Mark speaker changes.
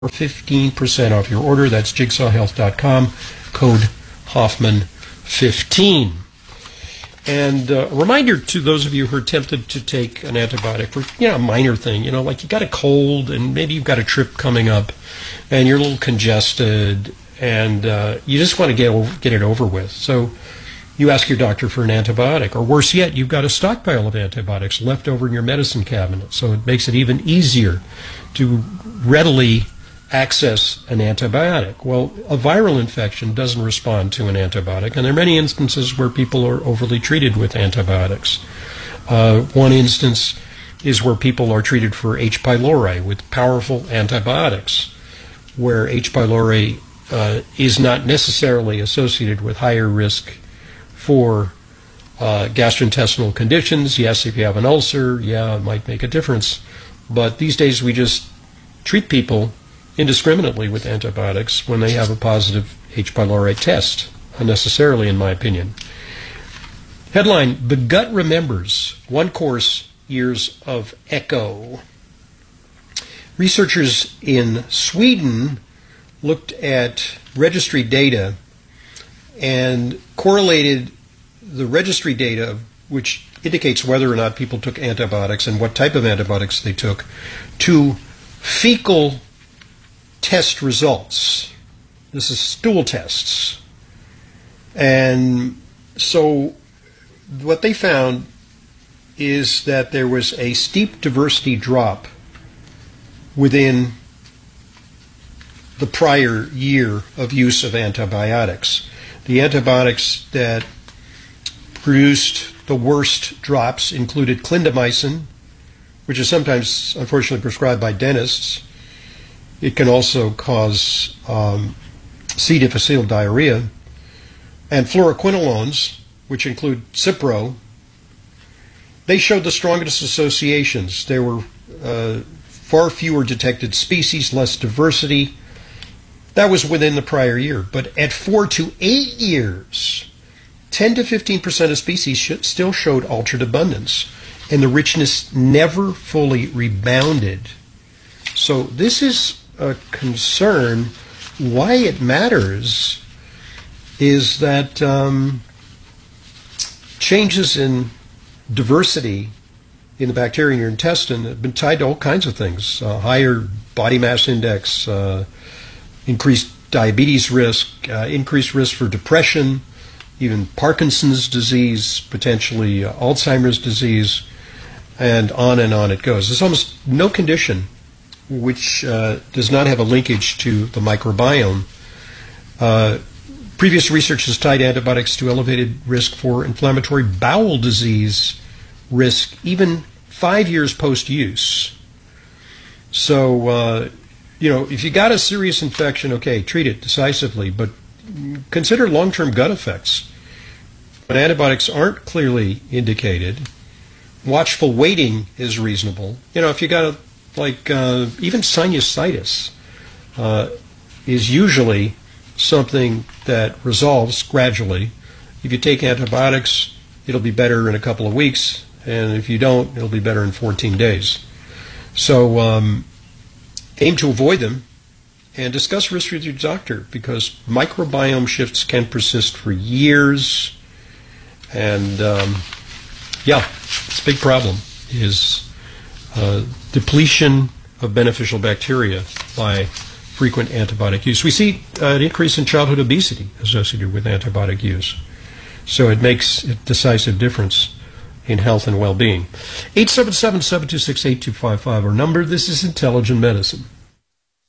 Speaker 1: for 15% off your order. That's jigsawhealth.com, code Hoffman15. And a reminder to those of you who are tempted to take an antibiotic for, a minor thing, like you got a cold and maybe you've got a trip coming up and you're a little congested and you just want to get it over with. So you ask your doctor for an antibiotic, or worse yet, you've got a stockpile of antibiotics left over in your medicine cabinet. So it makes it even easier to readily access an antibiotic. Well, a viral infection doesn't respond to an antibiotic, and there are many instances where people are overly treated with antibiotics. One instance is where people are treated for H. pylori with powerful antibiotics, where H. pylori is not necessarily associated with higher risk for gastrointestinal conditions. Yes, if you have an ulcer, it might make a difference. But these days we just treat people indiscriminately with antibiotics when they have a positive H. pylori test, unnecessarily in my opinion. Headline, The Gut Remembers, One Course, Years of Echo. Researchers in Sweden looked at registry data and correlated the registry data, which indicates whether or not people took antibiotics and what type of antibiotics they took, to fecal test results. This is stool tests. And so what they found is that there was a steep diversity drop within the prior year of use of antibiotics. The antibiotics that produced the worst drops included clindamycin, which is sometimes unfortunately prescribed by dentists. It can also cause C. difficile diarrhea, and fluoroquinolones, which include Cipro. They showed the strongest associations. There were far fewer detected species, less diversity. That was within the prior year. But at 4 to 8 years, 10 to 15% of species still showed altered abundance, and the richness never fully rebounded. So this is a concern. Why it matters is that changes in diversity in the bacteria in your intestine have been tied to all kinds of things. Higher body mass index, increased diabetes risk, increased risk for depression, even Parkinson's disease, potentially Alzheimer's disease, and on it goes. There's almost no condition which does not have a linkage to the microbiome. Previous research has tied antibiotics to elevated risk for inflammatory bowel disease risk, even 5 years post-use. So, if you got a serious infection, okay, treat it decisively, but consider long-term gut effects. When antibiotics aren't clearly indicated, watchful waiting is reasonable. If you got even sinusitis is usually something that resolves gradually. If you take antibiotics, it'll be better in a couple of weeks, and if you don't, it'll be better in 14 days. So aim to avoid them and discuss risk with your doctor, because microbiome shifts can persist for years. And it's a big problem, is depletion of beneficial bacteria by frequent antibiotic use. We see an increase in childhood obesity associated with antibiotic use. So it makes a decisive difference in health and well-being. 877-726-8255, our number. This is Intelligent Medicine.